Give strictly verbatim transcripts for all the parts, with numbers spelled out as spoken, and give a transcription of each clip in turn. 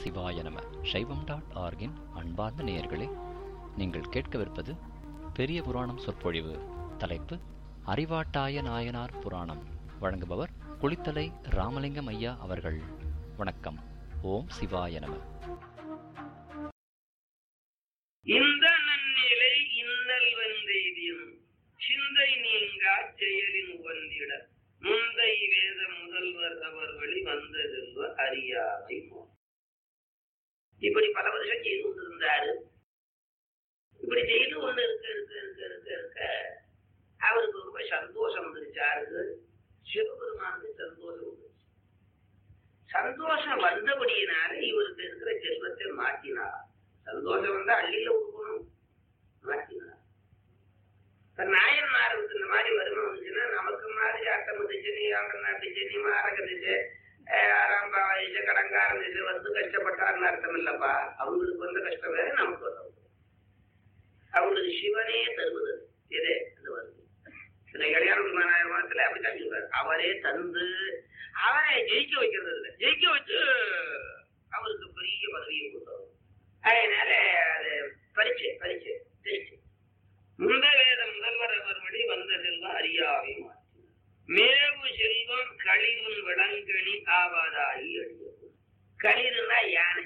சிவாய நம. சைவம் டாட் ஆர்கின் அன்பார்ந்த நேயர்களே, நீங்கள் கேட்கவிருப்பது பெரிய புராணம் சொற்பொழிவு. தலைப்பு அறிவாட்டாய நாயனார் புராணம். வழங்குபவர் குளித்தலை ராமலிங்கம் ஐயா அவர்கள். வணக்கம். ஓம் சிவாய நம. இந்த நன்னிலை இன்னல் வெந்தெய்தியும் சிந்தை நீங்கா செயலின் உவந்திட முந்தை வேத முதல்வர் அவர் வழி வந்ததென்ப அறியாமை. இப்படி பல வருஷம் செய்து கொண்டிருந்தாரு. இப்படி செய்து கொண்டு இருக்க இருக்க இருக்க இருக்க இருக்க அவருக்கு ரொம்ப சந்தோஷம் வந்துருச்சாருக்கு. சிவபெருமானுக்கு சந்தோஷம் வந்துருச்சு. சந்தோஷம் வந்தபடியினால இவருக்கு இருக்கிற செல்வத்தை மாற்றினார். சந்தோஷம் வந்தா அள்ளியில கொடுக்கணும், மாற்றினார். இப்ப நாயன்மாருக்கு இந்த மாதிரி வறுமை வந்துச்சுன்னா நமக்கு மாதிரி அட்டம் திசை ஆண்டநாட்டு திசை மாரக திசை ஆறாம்பா திசை கடங்கார திசை வந்து கஷ்டப்பட்டாருன்னு அர்த்தம் இல்லப்பா. அவங்களுக்கு வந்த கஷ்டம் வேற, நமக்கு வரும். அவங்களுக்கு சிவனே தருவது எதே அது வருது. சில கல்யாண மாதத்துல அப்படித்தான் சொல்றாரு. அவரே தந்து அவரை ஜெயிக்க வைக்கிறது இல்லை, ஜெயிக்க வச்சு அவருக்கு பெரிய பதவியை கொடுத்தவர். அதனால அது பரிச்சை பரிச்சை தெரிச்சு முந்த வேத முதல்வர் அவர் வழி வந்த செல்வம் அறியாவை மாற்றினார். மேவு செல்வம் களிரும் விளங்கணி ஆவாதாகி அழியது. களிருன்னா யானை.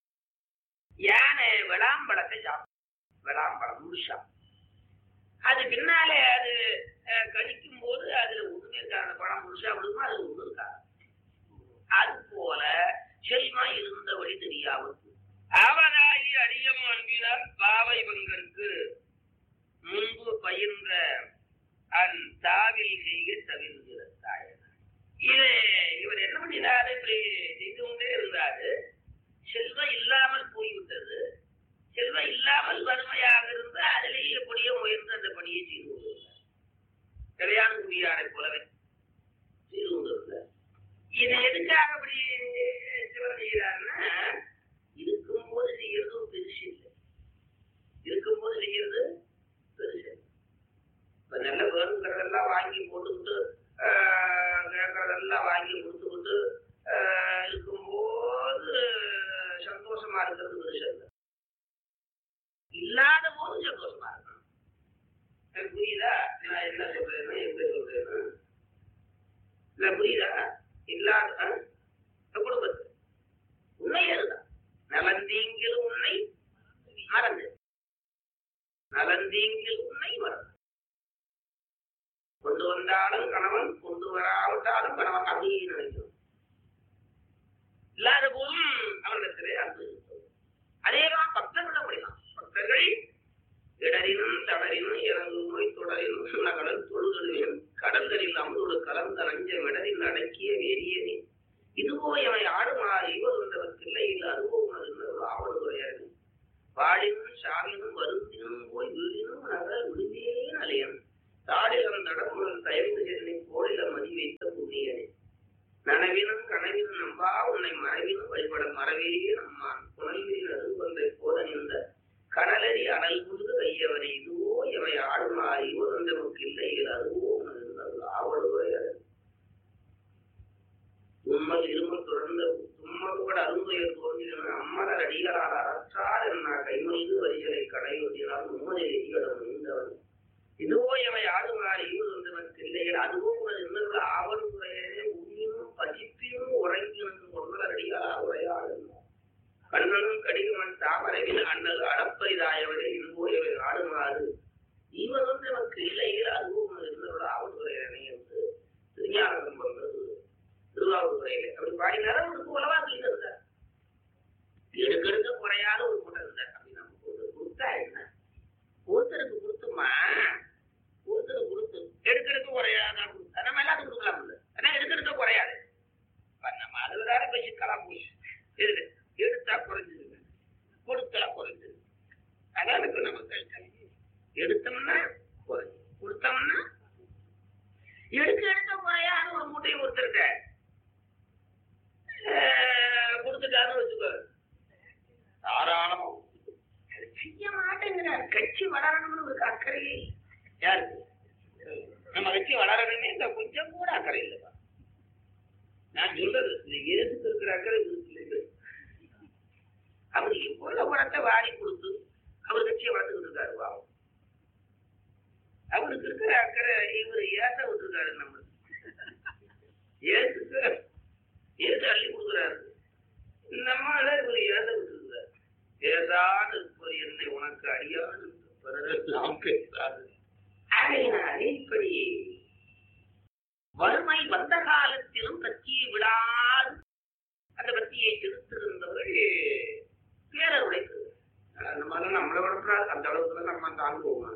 யானை விளாம்பழத்தை சாப்பிடும். விளாம்பழம் முழுசா அது பின்னாலே அது கழிக்கும் போது அதுல ஒண்ணுமே இருக்காது. அந்த பழம் முழுசா விடுமா, அது ஒண்ணு இருக்காது. அது போல செல்வம் இருந்த வழி தெரியாமல் ஆவதாகி அடியம் அன்பினால் பாவை பங்கற்கு முன்பு பயின்ற அந்தாவில் செய்க தவிர்கிற தாயனார். இது இவர் என்ன பண்ணினாரு? இப்படி செய்து கொண்டே இருந்தாரு. செல்வம் இல்லாமல் போய்விட்டது. செல்வம் இல்லாமல் வறுமையாக இருந்து அதிலேயே எப்படியோ உயர்ந்து அந்த பணியை செய்து கொண்டிருந்தார். கல்யாண குடியாரை போலவே செய்து கொண்டிருந்தார். இது எதுக்காக அப்படி சிவன் செய்கிறாருன்னா, இருக்கும்போது செய்யறது பெருசு இல்லை, இருக்கும்போது செய்யறது பெருசு. இப்ப நல்ல வேணுங்கிறதெல்லாம் வாங்கி போட்டுக்கிட்டு கேட்கறதெல்லாம் வாங்கி கொடுத்துக்கிட்டு இருக்கும்போது சந்தோஷமா இருக்கிறது பெருசு இல்லை. இல்லாத போது சந்தோஷமா இருக்கணும். எனக்கு புரியுதா நான் என்ன சொல்றேன்னு, எப்படி சொல்றேன்னு? இல்ல புரியுதா? இல்லாத குடும்பத்து உண்மை அதுதான். நலந்தீங்கில் உன்னை மறந்து, நலந்தீங்கில் உன்னை மறந்து. கொண்டு வந்தாலும் கணவன், கொண்டு வராவிட்டாலும் கணவன் அப்படின்னு நினைக்கணும். இல்லாத போதும் அவரிடத்திலே அன்பு இருக்கும். அதேதான் பக்தர்கள் அப்படிதான். பக்தர்கள் இடரினும் தவறினும் இறங்கு நோய் தொடரினும் நகடல் தொழுதல் கடல்களில் அமுதோடு கலந்த நஞ்சம் இடரில் அடக்கிய வெறியனே இதுவோ எவை ஆடுமாறு இவருந்தவர்க்கு இல்லை இல்லை அதுவோ உணர்ந்து ஆவடுதுறையார்கள் வாழினும் சாவினும் வருந்தினும் போய் வீழினும் நகர் விடுவே நலையன் தாடிலம் தடமுடன் தயவு சென்னை கோடில மதி வைத்த புண்ணியனே நனவினும் கனவினும் நம்பா உன்னை மறைவினும் வழிபட மறவே நம்மான் புனல்வீரின் அருகொன்றை போத நின்ற கடலறி அனல் புரிது கையவனை இதுவோ எவை ஆடுமாறு இவருந்தவர்க்கு இல்லை இல்லை அதுவோ உணர்ந்தது ஆவடுதுறையார்கள் உம்மல் இருமல் தொடர்ந்த தும்மலோட அருமையர் தோன்றின அம்மலர் அடிகளால் அறற்றார் என்ன கைமொழிந்து வரிகளை கடையொட்டினால் மும்மதில் எதிகளும் நீண்டவன் இதுவோ எவை ஆடுமாறு இவருந்தவர்க்கு இல்லைகள் அதுவோ உனது இன்னொரு ஆவடுதுறையனே உண்மையும் பசிப்பினும் உறங்கினும் ஒருவர் அடிகளால் உரையாடும் கண்ணனும் கடிகமன் தாமரையில் அண்ணல் அடப்பரிதாயவரே இதுவோ எவை ஆடுமாறு இவர் வந்து நமக்கு இல்லைகள் அதுவும் இருந்தவரோட ஆவடுதுறையனே என்று திருஞானம் பண்றது திருவாவூரையில அப்படி பாடினார ஒரு போலவா அப்படின்னு இருந்தார். எடுக்கெடுக்க குறையாத ஒரு கூட்டம் இருந்தார். அப்படி நமக்கு ஒரு கொடுத்தா என்ன, ஒருத்தருக்கு கொடுத்துமா ஒருத்தருக்கு கொடுத்து எடுக்கெடுக்க குறையாதா கொடுத்தா நம்ம எல்லாத்துக்கும் கொடுக்கலாம் இல்லை. ஆனா எடுக்கெடுக்க குறையாது. நம்ம அதுலதான இப்ப சிக்கலாம் போச்சு. எது எடுத்தா குறைஞ்சிருங்க, கொடுத்தா குறைஞ்சிருக்கு. அதான் இப்ப நமக்கு எடுத்தோம்னா குறைஞ்சு, கொடுத்தோம்னா எடுக்க எடுக்க குறையாத ஒரு மூட்டையை ஒருத்தருக்க கொடுத்துட்டாருன்னு வச்சுக்கோ, தாராளமா செய்ய மாட்டேங்கிறார். கட்சி வளரணும்னு ஒரு அக்கறையே யாருக்கு? நம்ம கட்சி வளரணுமே இந்த கொஞ்சம் கூட அக்கறை இல்லைப்பா. நான் சொல்றது இந்த ஏசுக்கு இருக்கிற அக்கறை இருக்கு. அவரு எவ்வளவு பணத்தை வாரி கொடுத்து அவர் கட்சியை வளர்த்துக்கிட்டு இருக்காரு பாவம். அவருக்கு இருக்கிற அக்கறை இவர் ஏச விட்டுருக்காரு. நம்ம ஏசுக்கு ஏசு அள்ளி கொடுக்குறாரு. நம்மளால இவர் ஏச விட்டுருக்கிறார். ஏசான இருப்பது என்னை உனக்கு அடியாது பிறரெல்லாம் பேசாது. ஆகையினாலே இப்படி வறுமை வந்த காலத்திலும் கட்சியை விடாது அந்த பக்தியை செலுத்திருந்தவர்கள் பேரர் உடைத்தது. நம்மளால நம்மளை விடக்கூடாது, அந்த அளவுக்குள்ள நம்ம தாங்குவோம்.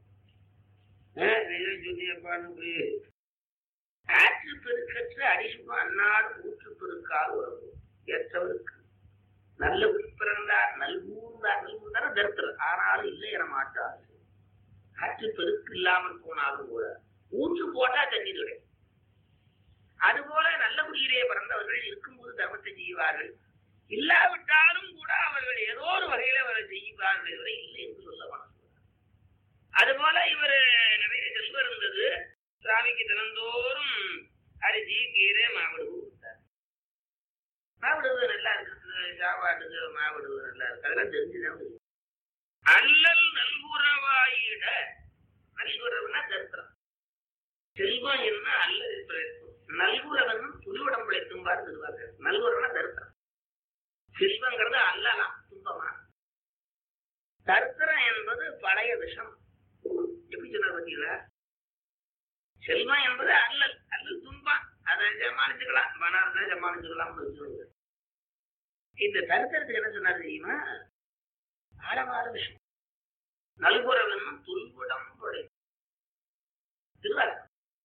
ஆற்று பெருக்கற்ற அடிசுமா அன்னாடு ஊற்று பெருக்கால் உறவு ஏற்றவருக்கு நல்ல பிறந்தார் நல்கூர்ந்தார் நல்கூர்ந்தார் தருத்தர் ஆனாலும் இல்லை என மாட்டார். ஆற்று பெருக்கு இல்லாமல் போனாலும் கூட ஊற்று போட்டா தண்ணீர் கிடைக்கும். அதுபோல நல்ல குடியிலே பிறந்தவர்கள் இருக்கும்போது தர்மத்தை செய்வார்கள், இல்லாவிட்டாலும் கூட அவர்கள் ஏதோ ஒரு வகையில அவரை செய்வார்கள் இவரை இல்லை என்று சொல்ல மனசு. அதுபோல இவர் நிறைய செல்வம் இருந்தது. சுவாமிக்கு தினந்தோறும் அரிசி கீரை மாவிடுவு கொடுத்தார். மாவிடுவது நல்லா இருக்கு, சாப்பாட்டுக்கு மாவிடுவது நல்லா இருக்கு, அதெல்லாம் தெரிஞ்சுதான். அல்லல் நல்குறவாயிட, நல்குறவுனா தரித்திரம். செல்வம் என்ன அல்லது பிழைக்கும், நல்குறவனும் புலியுடம் பிழைக்கும் பாரு சொல்லுவாங்க. நல்குறவனா தரித்திரம். செல்வங்கிறது அல்லலாம் துன்பமா, தரித்திரம் என்பது பழைய விஷம். எப்படி சொன்னார் பார்த்தீங்களா? செல்வம் என்பது அல்லல், அல்லல் துன்பம், அதை சமாளிச்சுக்கலாம், பணம் சமாளிச்சுக்கலாம். இந்த தரித்திரத்துக்கு என்ன சொன்னார் தெரியுமா? ஆழமான விஷயம். நல்குறவன் துன்புடம் திருவாரூர்.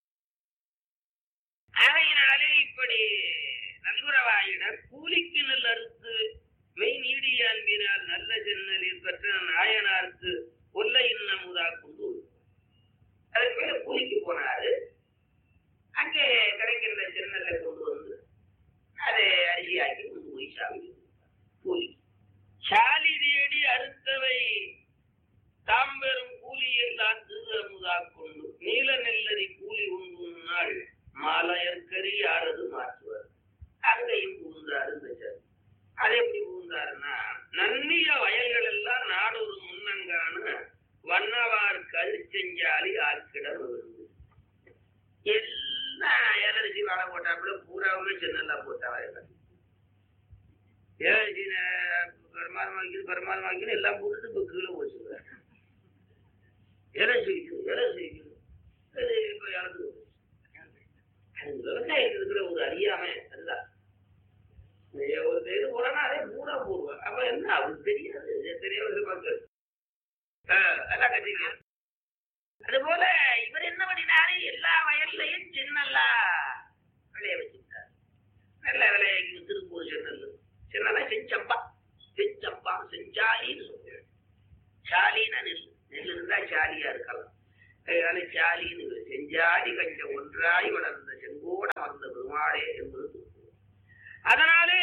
ஆகையினாலே இப்படி நல்குறவாயினர் கூலிக்கு நெல் அறுத்து மெய் நீடிய அன்பினால் நல்ல சென்னலில் பெற்ற நாயனாருக்கு கொல்ல இன்னமுதா கொண்டு அதுக்கு மேல கூலிக்கு போனாரு. அங்கே கிடைக்கின்ற சென்னலை கொண்டு வந்து அதை அரிசியாக்கி கொண்டு போய் சாமி கூலி சாலி தேடி அறுத்தவை தாம் பெறும் கூலியில் தான் திருமுதா கொண்டு நீல நெல்லரி கூலி உண்டு நாள் மாலையற்கறி யாரது மாற்றுவார். அங்கேயும் புகுந்தாரு. அதை எப்படி புகுந்தாருன்னா, நன்னிய வயல்கள் எல்லாம் நாடொரு முன்னங்கான வண்ணவார் கதிர்ச்செஞ்சாலி ஆக்கிடம் விழுந்து எல்லாம் ஏலரிசி வாழை போட்டாப்புல பூராவுமே சென்னல்லா போட்டா வயல். ஏலரிசி பெருமாள் பெருமாள் எல்லாம் போட்டுட்டு இப்போ கீழே போச்சுங்க. ஏலரிசி வைக்கணும், ஏலரிசி வைக்கணும். இப்போ இழந்து விவசாயத்தில் இருக்கிற ஒரு அறியாமை அதுதான். ஒரு இது போனா அதே மூடா போடுவேன். அப்ப என்ன அவருக்கு தெரியாது, எத்தனையோ மக்கள் எல்லாம் கட்டிங்க. அதுபோல இவர் என்ன பண்ணினாரு, எல்லா வயல்லையும் சின்னல்லா விளைய வச்சுட்டார். நல்ல விளையாக்கி திருப்பூர் சென்னல் சின்னலா செஞ்சம்பா செஞ்சம்பா செஞ்சாலின்னு சொல்றேன். சாலின்னா நெல், நெல் இருந்தா சாலியா இருக்கலாம். அதனால சாலின்னு செஞ்சாலி கொஞ்சம் ஒன்றாய் வளர்ந்த செங்கோட வந்த பெருமாளே என்பது. அதனாலே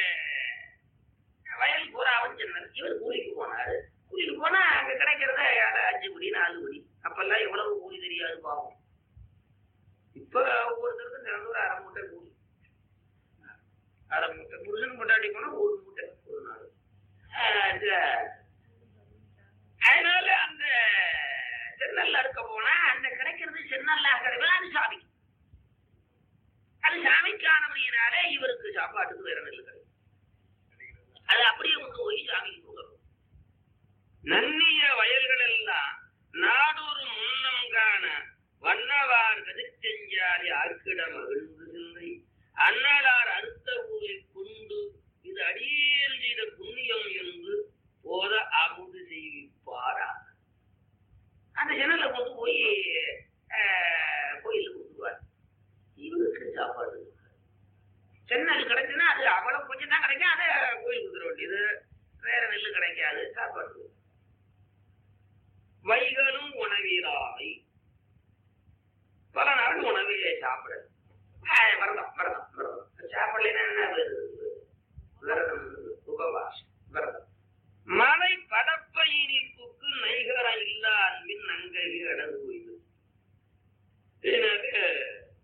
வயல் பூராவும் சென்னர். இவர் கூலிக்கு போனாரு. கூலிக்கு போனா அங்க கிடைக்கிறத அஞ்சு குடி நாலு குடி. அப்பெல்லாம் எவ்வளவு கூலி தெரியாது பாவம். இப்ப ஒவ்வொருத்தருக்கும் திறந்து ஒரு அரை மூட்டை கூலி, அரை மூட்டை. புருஷன் கொண்டாடி போனா ஒரு மூட்டை ஒரு நாள். அதனால அந்த சென்னல்ல இருக்க போனா அந்த கிடைக்கிறது சென்னல்லா கிடையாது, அது சாமி. அது சாமிக்கானவனாலே இவருக்கு சாப்பாட்டுக்கு வேற நெல் கிடைக்கும். அது அப்படியே கொண்டு போய் சாமிக்கு போகணும். நன்னிய வயல்கள் எல்லாம் நாடொரு முன்னங்கான வண்ணவார் கதிர்ச்செஞ்சாரி ஆக்கிட மகிழ்ந்து சிந்தை அன்னலார் அறுத்த ஊரை கொண்டு இது அடியேறு செய்த புண்ணியம் என்று போத அமுது செய்விப்பாரா. அந்த ஜனலை கொண்டு போய் கோயிலுக்கு கொடுத்துருவார். இவருக்கு சாப்பாடு சென்னல் கிடைச்சுன்னா அது அவ்வளவு கொஞ்சம் தான் கிடைக்கும். அதை கோயில் கொடுத்துட வேண்டியது, வேற நெல் கிடைக்காது. சாப்பாடு வைகளும் உணவீராய் பல நாள் உணவிலே சாப்பிட விரதம் விரதம் விரதம் சாப்பிடலாம். என்ன விரதம் உபவாசம் விரதம். மலை படப்பயினிப்புக்கு நைகரம் இல்லா அன்பின் நங்கை அடங்கு போயிது. எனவே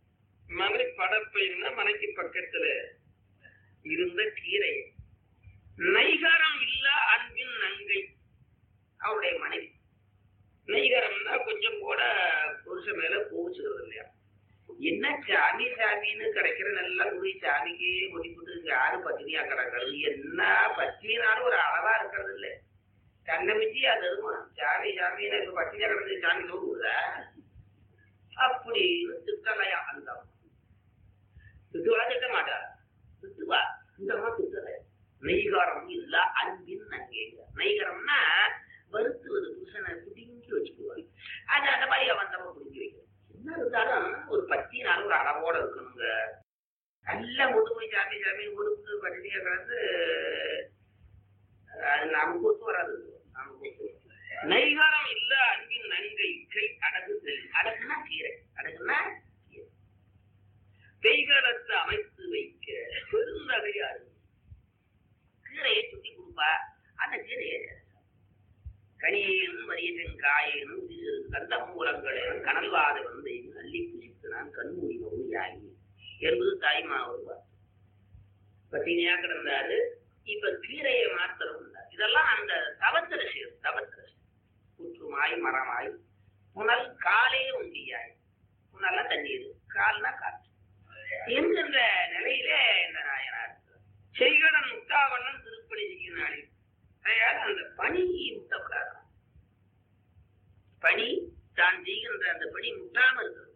மலை படப்பைன்னா மலைக்கு பக்கத்துல இருந்த கீரை நைகரம் இல்ல அன்பின் நங்கை அவருடைய மனைவி. நைகரம்னா கொஞ்சம் கூட புருஷ மேல கோவிச்சுக்கிறது இல்லையா. என்ன சாமி சாமின்னு கிடைக்கிற நல்லா குடி சாமிக்கு ஒடிப்புட்டு யாரு பத்தினியா கிடக்கிறது, என்ன பத்தினாலும் ஒரு அளவா இருக்கிறது இல்லை. தன்னை மிஞ்சி அது சாமி சாமின்னு இப்ப பத்தினியா கிடக்குது சாமி சொல்லுதா அப்படின்னு திட்டலையா. அந்த திட்டுவா திட்ட மாட்டா, திட்டுவா இந்த மாதிரி திட்டலையா. நெய்காரம் இல்ல அன்பின் நங்கேங்க. நெய்கரம்னா வருத்துவது, புருஷனை புடிங்கி வச்சுக்குவாங்க. அது அந்த மாதிரி அவன் தம்ப புடிங்கி வைக்கிறது. என்ன இருந்தாலும் ஒரு பத்தினாலும் ஒரு அளவோட இருக்கணுங்க. நல்லா முதுமை சாமி சாமி கொடுத்து பட்டினியா கிடந்து அது நமக்கு ஒத்து வராது. நமக்கு ஒத்து நெய்காரம் இல்ல அன்பின் நங்கை கை அடகு. அடகுனா கீரை, அடகுனா கீரை. கைகளத்தை அமைத்து வைக்க பெருந்தகையாரு கீரையை சுத்தி கொடுப்பா. அந்த கீரையை கனியேனும் வரியன் காயேனும் கந்த மூலங்களேனும் கனல்வாத வந்து அள்ளி புசித்து நான் கண்மூடி மொழியாகி என்பது தாய்மா வருவார். பத்தினியா கிடந்தாரு. இப்ப கீரையை மாத்திரம் இருந்தார். இதெல்லாம் அந்த தவத்திர சேர். தவத்திர புற்றுமாய் மரமாய் புனல் காலே உண்டியாய். புனல்ல தண்ணீர், கால்னா காற்று என்கின்ற நிலையிலே இந்த நாயனார் செய்கடன் முட்டாவண்ணன் திருப்பணி செய்யினாள். அந்த பணி முட்டப்படாது. பணி தான் செய்கின்ற அந்த பணி முட்டாம இருக்கிறது.